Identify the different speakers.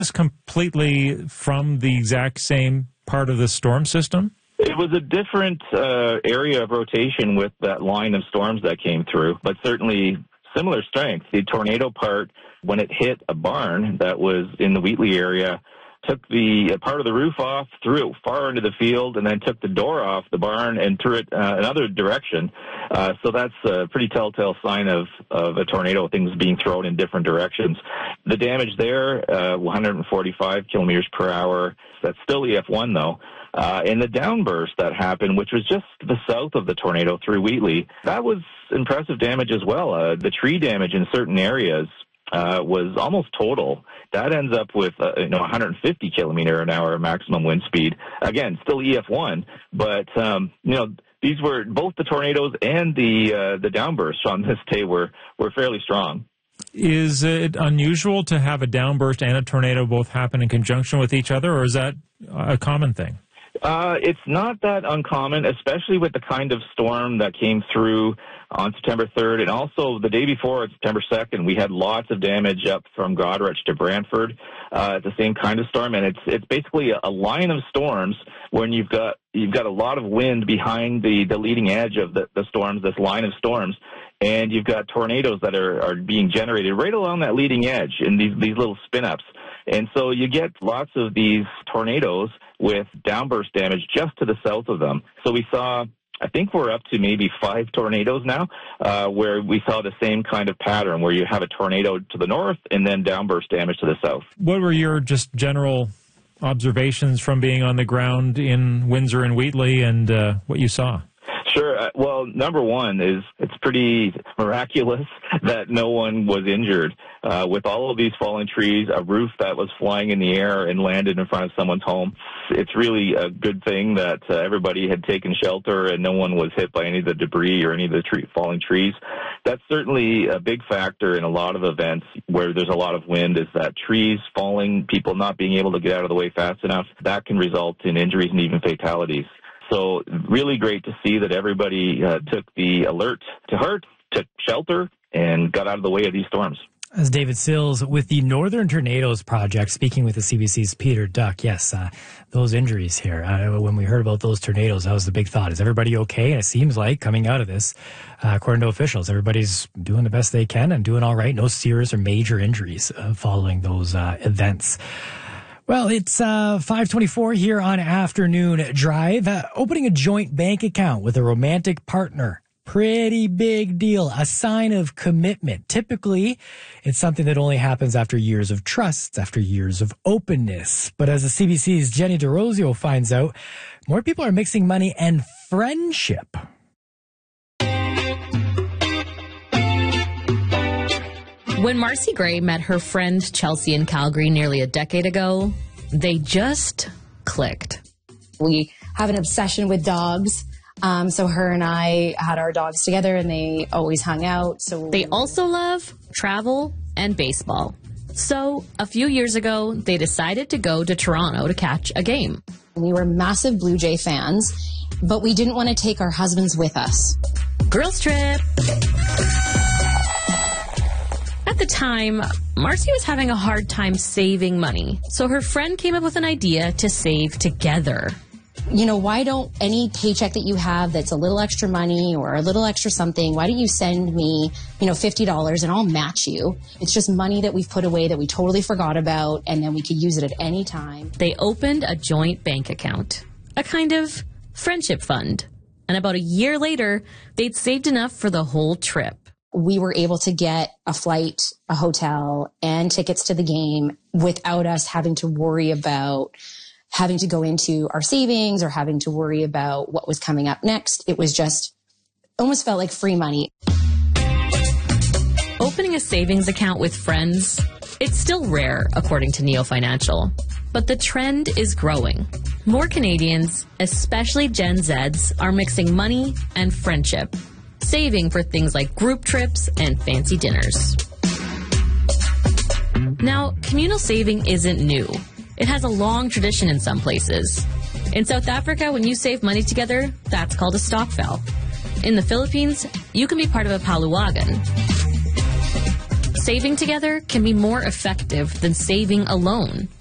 Speaker 1: It's completely from the exact same part of the storm system?
Speaker 2: It was a different area of rotation with that line of storms that came through, but certainly similar strength. The tornado part, when it hit a barn that was in the Wheatley area, took the part of the roof off, threw it far into the field, and then took the door off the barn and threw it another direction. So that's a pretty telltale sign of a tornado, things being thrown in different directions. The damage there, 145 kilometers per hour. That's still EF1, though. And the downburst that happened, which was just to the south of the tornado through Wheatley, that was impressive damage as well. The tree damage in certain areas was almost total. That ends up with 150 kilometer an hour maximum wind speed. Again, still EF1, but these were both the tornadoes and the downbursts on this day were fairly strong.
Speaker 1: Is it unusual to have a downburst and a tornado both happen in conjunction with each other, or is that a common thing?
Speaker 2: It's not that uncommon, especially with the kind of storm that came through on September 3rd. And also the day before, September 2nd, we had lots of damage up from Goderich to Brantford, the same kind of storm. And it's basically a line of storms when you've got a lot of wind behind the leading edge of the storms, this line of storms. And you've got tornadoes that are being generated right along that leading edge in these little spin-ups. And so you get lots of these tornadoes with downburst damage just to the south of them. So we saw, I think we're up to maybe 5 tornadoes now, where we saw the same kind of pattern where you have a tornado to the north and then downburst damage to the south.
Speaker 1: What were your just general observations from being on the ground in Windsor and Wheatley and what you saw?
Speaker 2: Sure. Well, number one is it's pretty miraculous that no one was injured. With all of these fallen trees, a roof that was flying in the air and landed in front of someone's home, it's really a good thing that everybody had taken shelter and no one was hit by any of the debris or any of the falling trees. That's certainly a big factor in a lot of events where there's a lot of wind, is that trees falling, people not being able to get out of the way fast enough, that can result in injuries and even fatalities. So really great to see that everybody took the alert to heart, took shelter, and got out of the way of these storms.
Speaker 3: As David Sills with the Northern Tornadoes Project, speaking with the CBC's Peter Duck. Yes, those injuries here. When we heard about those tornadoes, that was the big thought. Is everybody okay? And it seems like, coming out of this, according to officials, everybody's doing the best they can and doing all right. No serious or major injuries following those events. Well, it's 5:24 here on Afternoon Drive. Opening a joint bank account with a romantic partner. Pretty big deal. A sign of commitment. Typically, it's something that only happens after years of trust, after years of openness. But as the CBC's Jenny DeRosio finds out, more people are mixing money and friendship.
Speaker 4: When Marcy Gray met her friend Chelsea in Calgary nearly a decade ago, they just clicked.
Speaker 5: We have an obsession with dogs. So her and I had our dogs together and they always hung out. So
Speaker 4: they also love travel and baseball. So a few years ago, they decided to go to Toronto to catch a game.
Speaker 5: We were massive Blue Jay fans, but we didn't want to take our husbands with us.
Speaker 4: Girls trip. At the time, Marcy was having a hard time saving money. So her friend came up with an idea to save together.
Speaker 5: You know, why don't any paycheck that you have that's a little extra money or a little extra something, why don't you send me, $50 and I'll match you? It's just money that we've put away that we totally forgot about, and then we could use it at any time.
Speaker 4: They opened a joint bank account, a kind of friendship fund. And about a year later, they'd saved enough for the whole trip.
Speaker 5: We were able to get a flight, a hotel, and tickets to the game without us having to worry about having to go into our savings or having to worry about what was coming up next. It was just almost felt like free money.
Speaker 4: Opening a savings account with friends, it's still rare, according to Neo Financial. But the trend is growing. More Canadians, especially Gen Zs, are mixing money and friendship, saving for things like group trips and fancy dinners. Now, communal saving isn't new. It has a long tradition in some places. In South Africa, when you save money together, that's called a stokvel. In the Philippines, you can be part of a paluwagan. Saving together can be more effective than saving alone.